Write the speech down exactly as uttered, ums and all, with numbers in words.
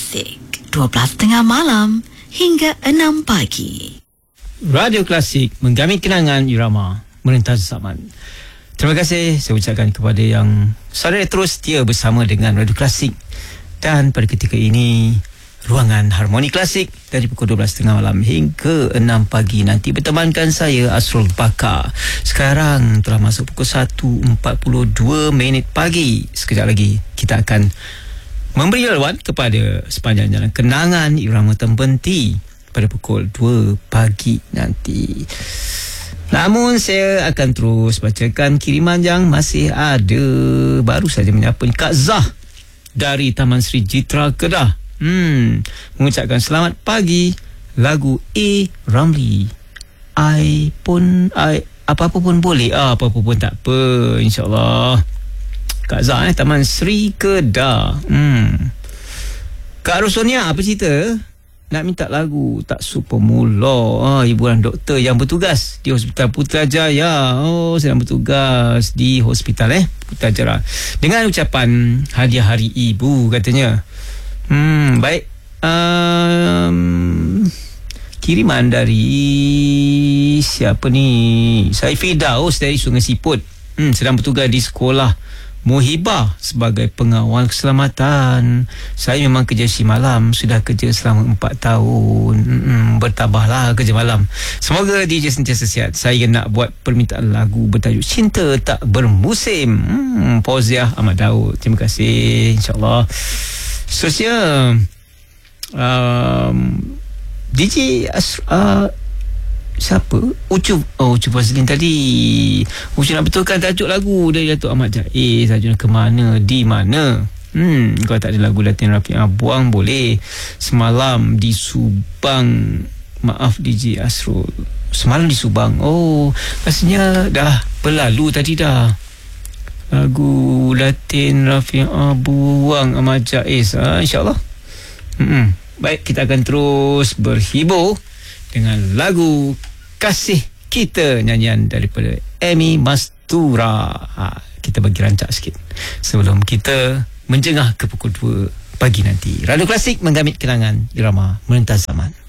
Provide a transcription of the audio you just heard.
Klasik, dua belas tengah malam hingga enam pagi. Radio Klasik menggamit kenangan irama merentas zaman. Terima kasih saya ucapkan kepada yang saudara terus setia bersama dengan Radio Klasik. Dan pada ketika ini, ruangan Harmoni Klasik dari pukul dua belas tiga puluh malam hingga enam pagi nanti bertemankan saya, Asrul Bakar. Sekarang telah masuk pukul satu empat puluh dua minit pagi. Sekejap lagi kita akan memberi laluan kepada sepanjang jalan kenangan irama terhenti pada pukul dua pagi nanti. Namun saya akan terus bacakan kiriman yang masih ada. Baru saja menyapa Kak Zah dari Taman Sri Jitra Kedah. Hmm, mengucapkan selamat pagi. Lagu A. Ramli. I pun I, apa-apa pun boleh. Ah, apa-apa pun tak apa, InsyaAllah. Kak Zah eh, Taman Sri Kedah. Hmm. Kak Rosonia, apa cerita? Nak minta lagu Tak Super Mula. Ah, hiburan doktor yang bertugas di Hospital Putrajaya. Oh, sedang bertugas di hospital eh Putrajaya. Dengan ucapan hadiah hari ibu katanya. Hmm, baik. Um, kiriman dari siapa ni? Saya Firdaus dari Sungai Siput. Hmm, sedang bertugas di sekolah Muhibah sebagai pengawal keselamatan. Saya memang kerja si malam, sudah kerja selama empat tahun. Hmm, bertambahlah kerja malam. Semoga D J sentiasa sihat. Saya nak buat permintaan lagu bertajuk Cinta Tak Bermusim. Hmm, Fauziah Ahmad Daud. Terima kasih. InsyaAllah. Seterusnya um, D J As, uh, siapa? Ucu Oh Ucu Fazlin tadi. Ucu nak betulkan tajuk lagu dari Datuk Ahmad Jaiz. Tajuk ke mana, di mana. Hmm, kalau tak ada lagu Datin Rafiq Abuang boleh. Semalam di Subang. Maaf D J Asrul, semalam di Subang. Oh, rasanya dah berlalu tadi dah. Lagu Latin Rafiq Abuang Ahmad Jaiz. ha, InsyaAllah. Hmm. Baik, kita akan terus berhibur dengan lagu Kasih Kita, nyanyian daripada Amy Mastura. ha, Kita bagi rancak sikit sebelum kita menjengah ke pukul dua pagi nanti. Radio Klasik menggamit kenangan irama merentas zaman.